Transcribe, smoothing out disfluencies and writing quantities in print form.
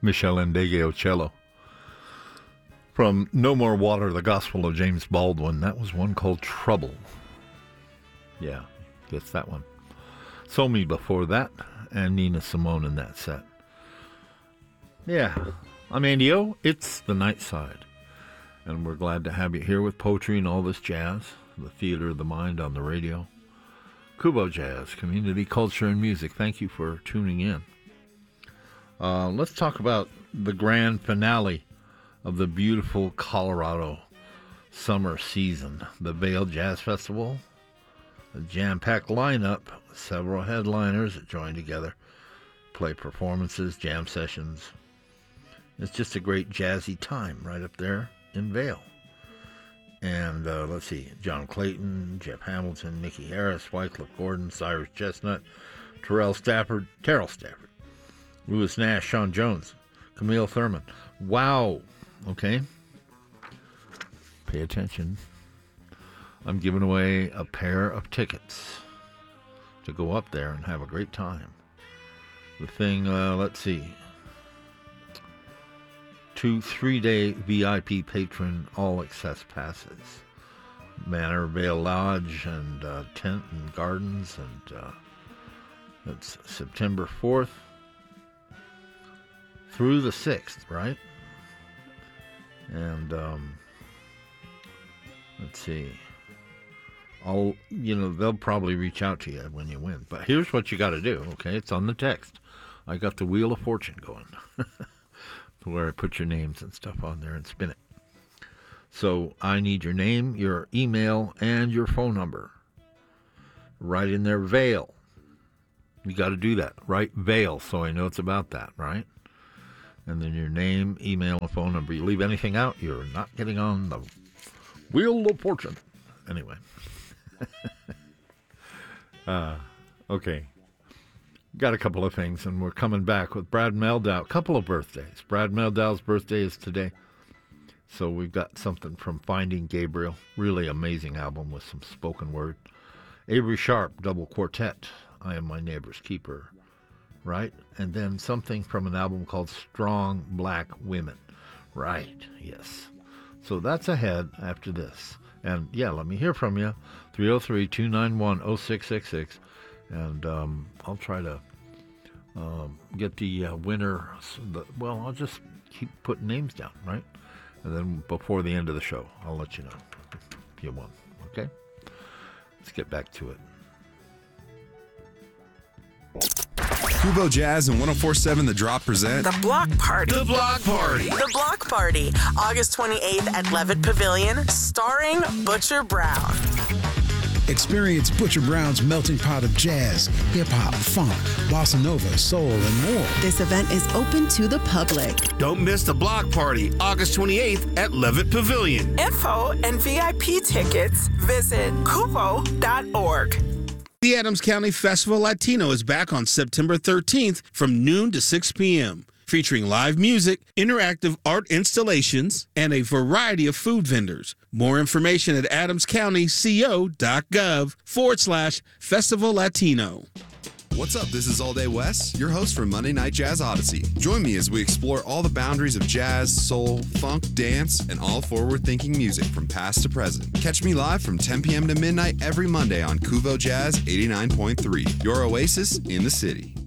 Michel Ndegeocello. From No More Water, the Gospel of James Baldwin, that was one called Trouble. Yeah, guess that one. Somi before that, and Nina Simone in that set. Yeah, I'm Andy O. It's The Night Side, and we're glad to have you here with poetry and all this jazz, the theater of the mind on the radio. Kubo Jazz, community, culture, and music. Thank you for tuning in. Let's talk about the grand finale of the beautiful Colorado summer season. The Vail Jazz Festival, a jam-packed lineup, several headliners that join together, play performances, jam sessions. It's just a great jazzy time right up there in Vail. And let's see, John Clayton, Jeff Hamilton, Mickey Harris, Wycliffe Gordon, Cyrus Chestnut, Terrell Stafford, Louis Nash, Sean Jones, Camille Thurman. Wow. Okay. Pay attention. I'm giving away a pair of tickets to go up there and have a great time. The thing, let's see, 2 3-day VIP patron all-access passes. Manor Vail Lodge and Tent and Gardens, and that's September 4th through the 6th, right? And let's see. They'll probably reach out to you when you win. But here's what you got to do, okay? It's on the text. I got the Wheel of Fortune going, where I put your names and stuff on there and spin it. So I need your name, your email, and your phone number. Write in there, Vail. You got to do that. Write Vail, so I know it's about that, right? And then your name, email, and phone number. You leave anything out, you're not getting on the Wheel of Fortune. Anyway. Okay. Got a couple of things, and we're coming back with Brad Mehldau. A couple of birthdays. Brad Mehldau's birthday is today. So we've got something from Finding Gabriel. Really amazing album with some spoken word. Avery Sharp, double quartet. I Am My Neighbor's Keeper. Right? And then something from an album called Strong Black Women. Right, yes. So that's ahead after this. And yeah, let me hear from you. 303-291-0666. And I'll try to get the winner. I'll just keep putting names down, right? And then before the end of the show, I'll let you know if you won. Okay? Let's get back to it. Kubo Jazz and 104.7 The Drop present The Block Party. The Block Party. The Block Party, August 28th at Levitt Pavilion, starring Butcher Brown. Experience Butcher Brown's melting pot of jazz, hip-hop, funk, bossa nova, soul, and more. This event is open to the public. Don't miss The Block Party, August 28th at Levitt Pavilion. Info and VIP tickets, visit kuvo.org. The Adams County Festival Latino is back on September 13th from noon to 6 p.m., featuring live music, interactive art installations, and a variety of food vendors. More information at adamscountyco.gov/Festival Latino. What's up? This is All Day Wes, your host for Monday Night Jazz Odyssey. Join me as we explore all the boundaries of jazz, soul, funk, dance, and all forward-thinking music from past to present. Catch me live from 10 p.m. to midnight every Monday on Kuvo Jazz 89.3, your oasis in the city.